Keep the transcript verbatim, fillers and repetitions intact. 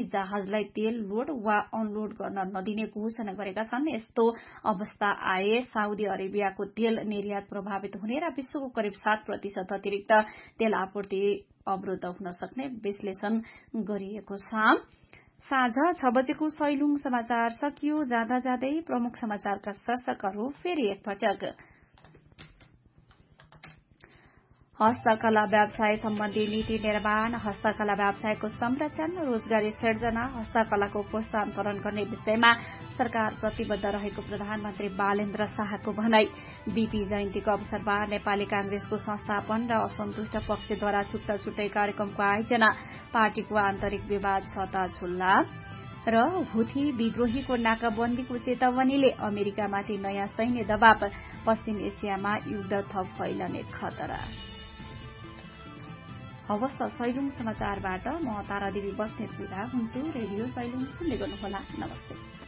जहाजलाई तेल लोड वा अनलोड गर्न नदिने घोषणा गरेका छन्। यस्तो अवस्था आए साउदी अरेबियाको तेल निर्यात प्रभावित हुने र विश्वको करिब सात प्रतिशत अतिरिक्त तेल आपूर्ति अवरुद्ध हुन सक्ने विश्लेषण गरिएको छ। साँझ छ बजेको सैलुङ समाचार सकियो। जाँदा जाँदै प्रमुख समाचारका शीर्षकहरू फेरि एकपटक। हस्तकला व्यवसाय सम्बन्धी नीति निर्माण, हस्तकला व्यवसायको संरक्षण, रोजगारी सिर्जना, हस्तकलाको प्रोत्साहन गर्ने विषयमा सरकार प्रतिबद्ध रहेको प्रधानमन्त्री बालेन्द्र शाहको भनाई। बीपी जयन्तीको अवसरमा नेपाली कांग्रेसको संस्थापन र असन्तुष्ट पक्षद्वारा छुट्टा छुट्टै कार्यक्रमको आयोजना, पार्टीको आन्तरिक विवाद छताछुल्ला र हुथी विद्रोहीको नाकाबन्दीको चेतावनीले अमेरिकामाथि नयाँ सैन्य दबाव, पश्चिम एसियामा युद्ध थप फैलने खतरा। हवस् त सैलुङ समाचारबाट म तारादेवी बस्नेत विदा हुन्छु। रेडियो सैलुङ सुन्दै गर्नुहोला। नमस्ते।